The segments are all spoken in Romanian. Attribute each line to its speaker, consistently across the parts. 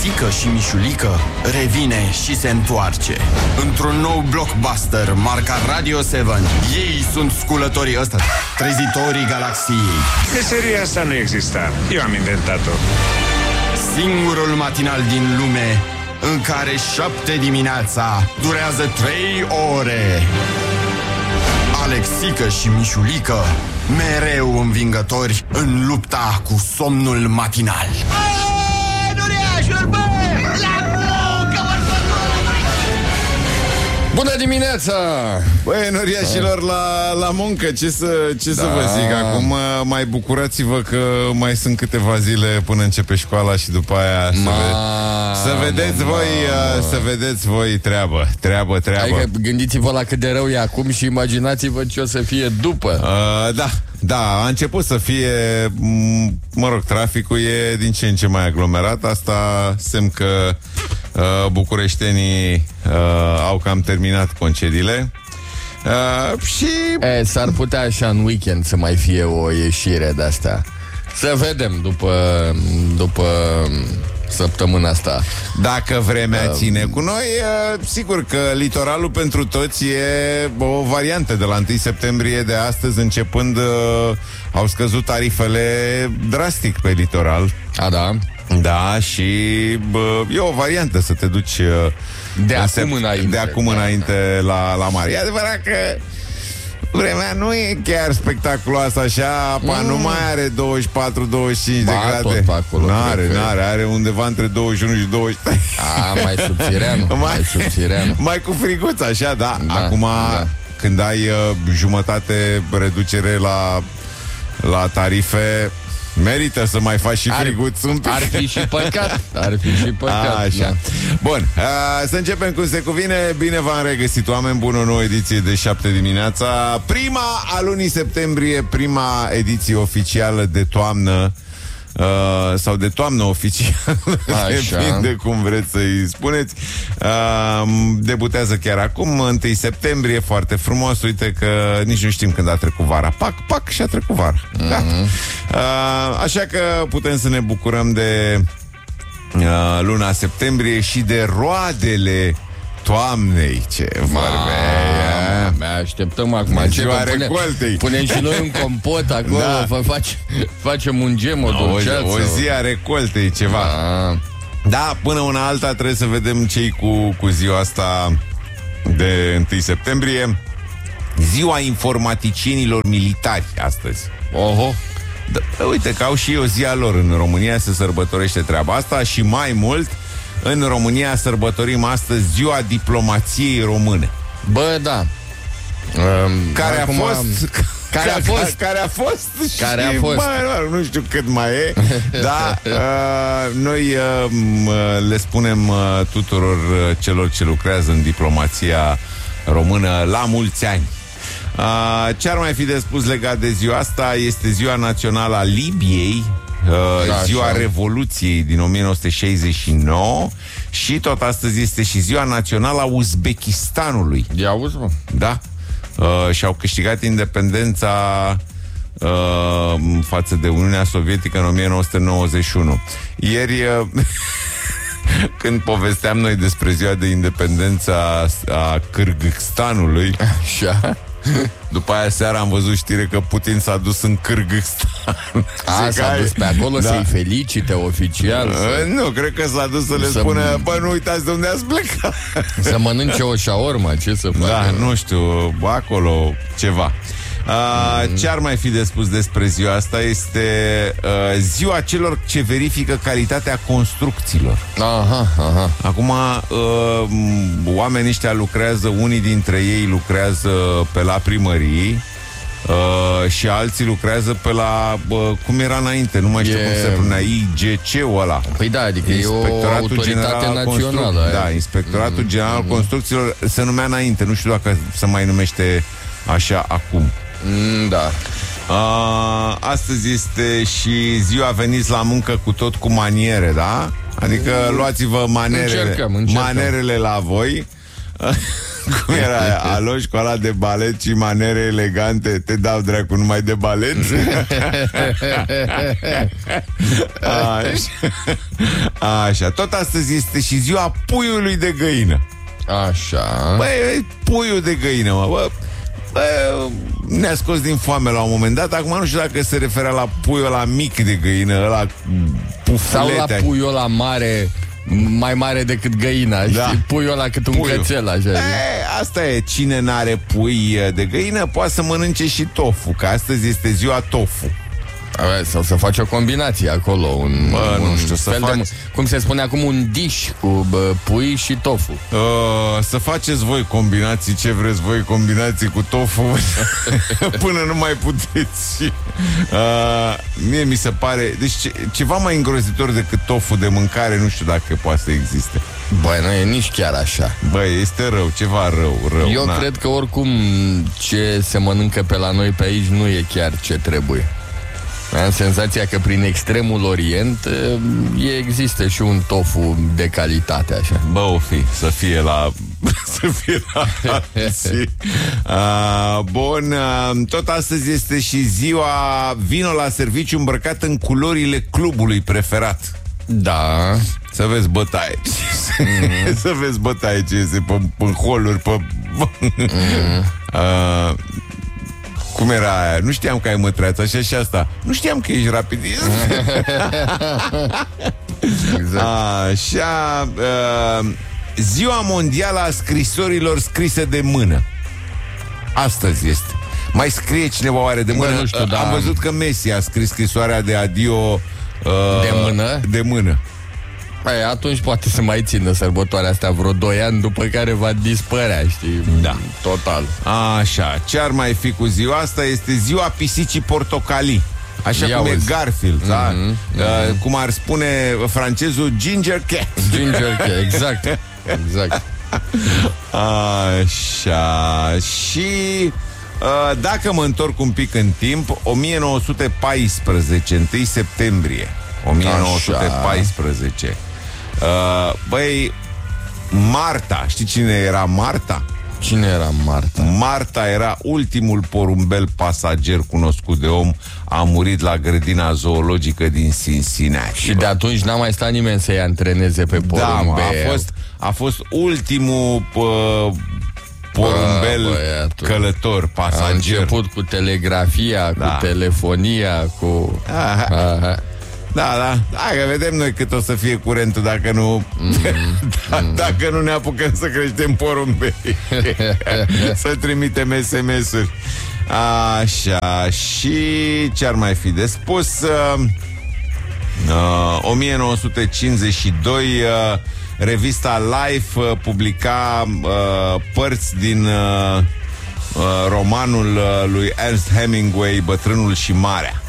Speaker 1: Alexică și Mișulică revine și se întoarce într-un nou blockbuster marca Radio 7. Ei sunt sculătorii ăsta, trezitorii galaxiei.
Speaker 2: Meseria asta nu exista. Eu am inventat-o.
Speaker 1: Singurul matinal din lume în care 7 dimineața durează 3 ore. Alexică și Mișulică, mereu învingători în lupta cu somnul matinal.
Speaker 3: Bună dimineața!
Speaker 4: Băi, noriașilor, la muncă, ce să vă zic? Acum mai bucurați-vă că mai sunt câteva zile până începe școala și după aia să vedeți voi treabă.
Speaker 3: Adică gândiți-vă la cât de rău e acum și imaginați-vă ce o să fie după.
Speaker 4: Da, a început să fie, traficul e din ce în ce mai aglomerat. Asta semn că bucureștenii au cam terminat concediile. Și
Speaker 3: s-ar putea așa în weekend să mai fie o ieșire de-asta. Să vedem după săptămâna asta.
Speaker 4: Dacă vremea ține cu noi, sigur că litoralul pentru toți e o variantă. De la 1 septembrie de astăzi începând au scăzut tarifele drastic pe litoral.
Speaker 3: Da.
Speaker 4: Da, și e o variantă să te duci de acum înainte la mare. E adevărat că vremea nu e chiar spectaculoasă așa, nu mai are 24-25 de grade. Are undeva între 21 și 23.
Speaker 3: Mai subțireanu.
Speaker 4: Mai cu friguț așa, da. Acum, când ai jumătate reducere la tarife, merită să mai faci și friguț un pic.
Speaker 3: Ar fi și păcat.
Speaker 4: Așa. Da. Bun, să începem cum se cuvine. Bine v-am regăsit, oameni. Bună, o nouă ediție de 7 dimineața. Prima a lunii septembrie, prima ediție oficială de toamnă, sau de toamnă oficială, depinde cum vreți să-i spuneți. Debutează chiar acum, 1 septembrie, foarte frumos. Uite că nici nu știm când a trecut vara. Pac, și a trecut vara. Așa că putem să ne bucurăm de luna septembrie și de roadele toamnei. Ce vorbe!
Speaker 3: Așteptăm acum. Punem și noi un compot acolo, facem un gem, o dulceață.
Speaker 4: O zi a recoltei, ceva. Da, până una alta trebuie să vedem ce-i cu ziua asta de 1 septembrie. Ziua informaticienilor militari astăzi.
Speaker 3: Oho!
Speaker 4: Da, uite că au și o zi a lor. În România se sărbătorește treaba asta și mai mult, în România sărbătorim astăzi ziua diplomației române.
Speaker 3: Bă, da.
Speaker 4: Care a fost? Nu știu cât mai e. Da, noi le spunem tuturor celor ce lucrează în diplomația română la mulți ani. Ce ar mai fi de spus legat de ziua asta? Este ziua națională a Libiei, ziua Revoluției din 1969 și tot astăzi este și ziua națională a Uzbekistanului.
Speaker 3: Ia auzi, mă?
Speaker 4: Da. Și-au câștigat independența față de Uniunea Sovietică în 1991. Ieri când povesteam noi despre ziua de independență a Kârgâzstanului,
Speaker 3: așa,
Speaker 4: după aia seara am văzut știre că Putin s-a dus în Kârgâzstan.
Speaker 3: S-a dus pe acolo să-i felicite oficial?
Speaker 4: Nu, cred că s-a dus să le spună: bă, nu uitați de unde ați plecat.
Speaker 3: Să mănânce o șaorma, ce să facă?
Speaker 4: Da, nu știu, acolo ceva. Ce ar mai fi de spus despre ziua asta? Este ziua celor ce verifică calitatea construcțiilor.
Speaker 3: Aha.
Speaker 4: Acum oamenii ăștia lucrează, unii dintre ei lucrează pe la primării, și alții lucrează pe la cum era înainte, nu mai știu cum se pronunța, IGC-ul ăla.
Speaker 3: Păi da, adică e o autoritate națională.
Speaker 4: Da, Inspectoratul General al Construcțiilor se numea înainte, nu știu dacă se mai numește așa acum.
Speaker 3: Da.
Speaker 4: Astăzi este și ziua veniți la muncă cu tot cu maniere, da? Adică luați-vă manerele la voi. Cum era aia? Alo, școala de balet și manere elegante. Te dau dracu numai de balet. Așa. Tot astăzi este și ziua puiului de găină.
Speaker 3: Așa.
Speaker 4: Băi, puiul de găină, mă. Bă, ne-a scos din foame la un moment dat. Acum nu știu dacă se referea la puiul ăla mic de găină, ăla pufulete.
Speaker 3: Sau la puiul ăla mare, mai mare decât găina, da. Știi? Puiul ăla cât un cățel, așa.
Speaker 4: Asta e, cine n-are pui de găină poate să mănânce și tofu, că astăzi este ziua tofu.
Speaker 3: Sau să faci o combinație acolo,
Speaker 4: nu știu, să faci...
Speaker 3: cum se spune acum, un dish cu pui și tofu.
Speaker 4: Să faceți voi combinații, ce vreți voi, combinații cu tofu până nu mai puteți. Mie mi se pare, deci ceva mai îngrozitor decât tofu de mâncare, nu știu dacă poate să existe.
Speaker 3: Băi, nu e nici chiar așa.
Speaker 4: Băi, este rău, ceva rău.
Speaker 3: Eu cred că oricum ce se mănâncă pe la noi pe aici nu e chiar ce trebuie. Am senzația că prin extremul Orient există și un tofu de calitate, așa.
Speaker 4: Bă, o fi, să fie la bun, tot astăzi este și ziua vino la serviciu îmbrăcat în culorile clubului preferat.
Speaker 3: Da.
Speaker 4: Să vezi bătaie. Să vezi bătaie ce este pe holuri, pe... Cum era aia? Nu știam că ai mătreață, așa și asta. Nu știam că ești rapidist. Exact. Așa, ziua mondială a scrisorilor scrise de mână. Astăzi este. Mai scrie cineva oare de mână?
Speaker 3: Bă, nu știu,
Speaker 4: Am văzut că Messi a scris scrisoarea de adio de mână.
Speaker 3: Păi, atunci poate să mai țină sărbătoarea asta vreo 2 ani, după care va dispărea, știi?
Speaker 4: Da.
Speaker 3: Total.
Speaker 4: Așa, ce ar mai fi cu ziua asta? Este ziua pisicii portocalii. Așa cum e Garfield, da? Cum ar spune francezul, ginger cat.
Speaker 3: Ginger cat, exact. Exact.
Speaker 4: Așa. Și dacă mă întorc un pic în timp, 1914, 1 septembrie 1914. Băi, Marta, știi cine era Marta?
Speaker 3: Cine era Marta?
Speaker 4: Marta era ultimul porumbel pasager cunoscut de om. A murit la grădina zoologică din Cincinnati.
Speaker 3: Și de atunci n-a mai stat nimeni să-i antreneze pe porumbel.
Speaker 4: Da, a fost ultimul porumbel călător, pasager.
Speaker 3: A început cu telegrafia, cu telefonia, cu...
Speaker 4: Da. Hai că vedem noi cât o să fie curentul dacă nu dacă nu ne apucăm să creștem porumbei. Să trimitem SMS-uri. Așa. Și ce ar mai fi de spus? 1952 revista Life publica părți din romanul lui Ernest Hemingway, Bătrânul și Marea.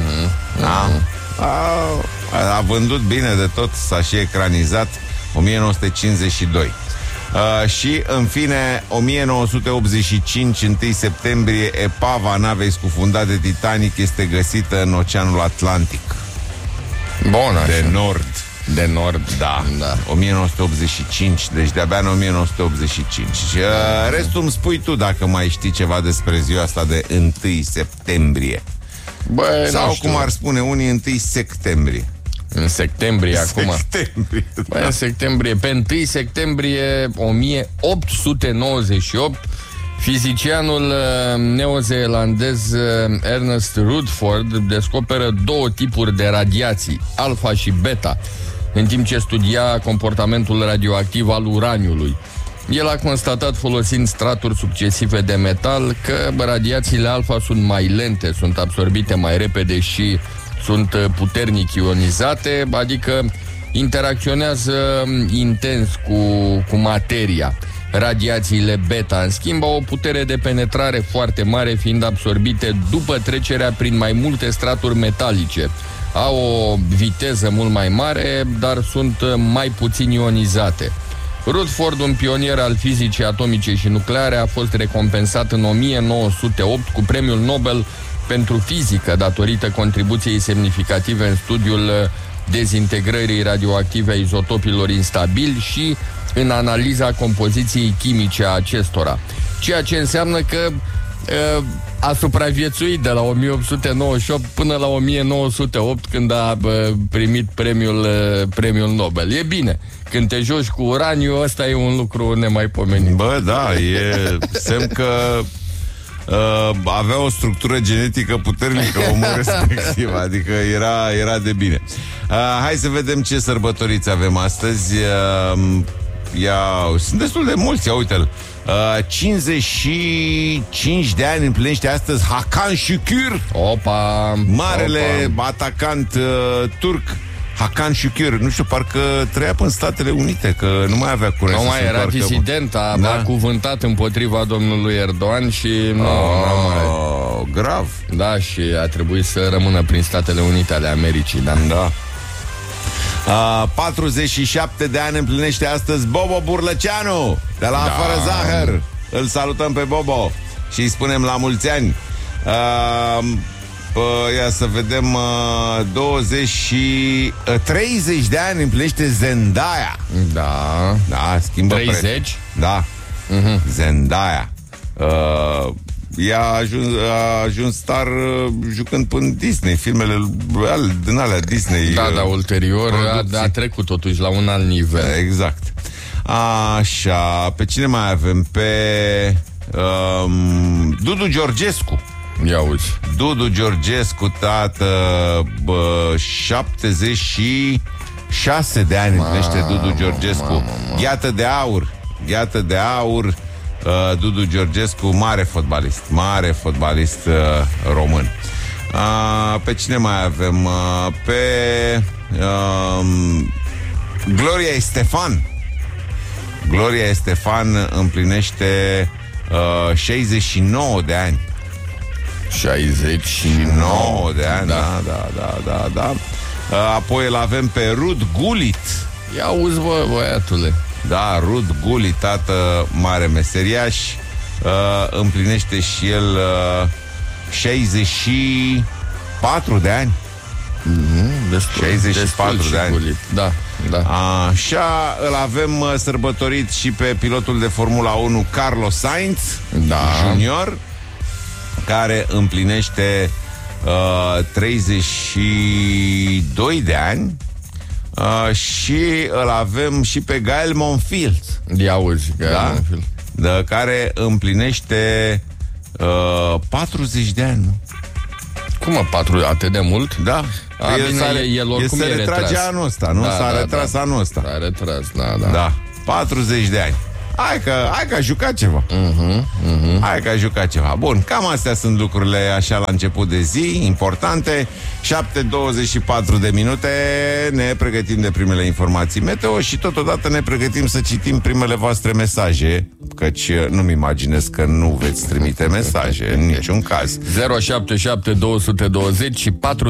Speaker 4: A vândut bine de tot, s-a și ecranizat. 1952. Și în fine 1985, 1 septembrie, epava navei scufundate Titanic este găsită în Oceanul Atlantic.
Speaker 3: Bun, așa.
Speaker 4: De nord, da. 1985, deci de-abia în 1985. Restul îmi spui tu dacă mai știi ceva despre ziua asta de 1 septembrie.
Speaker 3: Băi,
Speaker 4: sau cum ar spune unii, 1 septembrie.
Speaker 3: În septembrie acum. Băi, în septembrie. Pe 1 septembrie 1898, fizicianul neozeelandez Ernest Rutherford descoperă 2 tipuri de radiații, alfa și beta, în timp ce studia comportamentul radioactiv al uraniului. El a constatat, folosind straturi succesive de metal, că radiațiile alfa sunt mai lente, sunt absorbite mai repede și sunt puternic ionizate, adică interacționează intens cu materia. Radiațiile beta, în schimb, au o putere de penetrare foarte mare, fiind absorbite după trecerea prin mai multe straturi metalice. Au o viteză mult mai mare, dar sunt mai puțin ionizate. Rutherford, un pionier al fizicii atomice și nucleare, a fost recompensat în 1908 cu premiul Nobel pentru fizică, datorită contribuției semnificative în studiul dezintegrării radioactive a izotopilor instabili și în analiza compoziției chimice a acestora. Ceea ce înseamnă că a supraviețuit de la 1898 până la 1908, când a primit premiul Nobel. E bine, când te joci cu uraniu, ăsta e un lucru nemaipomenit.
Speaker 4: Bă, da, e semn că avea o structură genetică puternică omul respectiv, adică era de bine. Hai să vedem ce sărbătoriți avem astăzi. Sunt destul de mulți, ia uite-l. 55 de ani împlinește astăzi Hakan Şükür.
Speaker 3: Opa!
Speaker 4: Marele atacant turc Hakan Şükür. Nu știu, parcă trăia în Statele Unite, că nu mai avea curaj.
Speaker 3: Nu mai era disident, a cuvântat împotriva domnului Erdogan și
Speaker 4: grav.
Speaker 3: Da, și a trebuit să rămână prin Statele Unite ale Americii, da.
Speaker 4: 47 de ani împlinește astăzi Bobo Burlăceanu de la Fără Zahăr. Îl salutăm pe Bobo și îi spunem la mulți ani. Ia să vedem, 30 de ani împlinește Zendaya. Da, schimbă
Speaker 3: 30?
Speaker 4: Da. Zendaya. Ea a ajuns star jucând până Disney, filmele din alea Disney.
Speaker 3: Da, ulterior a trecut totuși la un alt nivel.
Speaker 4: Exact. Așa, pe cine mai avem? Pe Dudu Georgescu.
Speaker 3: Ia uzi.
Speaker 4: Dudu Georgescu, tată, 76 de ani împlinește Dudu Georgescu. Gheată de aur. Dudu Georgescu, mare fotbalist român. Pe cine mai avem? Pe Gloria Estefan împlinește 69 de ani.
Speaker 3: 69
Speaker 4: de ani, da. Apoi îl avem pe Rud Gullit.
Speaker 3: Ia uzi, băiatule.
Speaker 4: Da, Rud Gullit, tată, mare meseriaș, împlinește și el 64 de ani. 64 de ani.
Speaker 3: Gullit. Da.
Speaker 4: Așa, îl avem sărbătorit și pe pilotul de Formula 1 Carlos Sainz Junior, care împlinește 32 de ani. Și îl avem și pe Gael Monfils.
Speaker 3: Da,
Speaker 4: care împlinește 40 de ani.
Speaker 3: Cum, 4 atât de mult?
Speaker 4: Da.
Speaker 3: El oricum
Speaker 4: se retrage anul ăsta, nu? S-a retras anul ăsta.
Speaker 3: S-a retras,
Speaker 4: da. 40 de ani. Hai că a jucat ceva. Hai că a jucat ceva. Bun, cam astea sunt lucrurile așa la început de zi, importante. 7:24 de minute. Ne pregătim de primele informații meteo și totodată ne pregătim să citim primele voastre mesaje, căci nu-mi imaginez că nu veți trimite mesaje în niciun caz.
Speaker 3: 077 220 și 4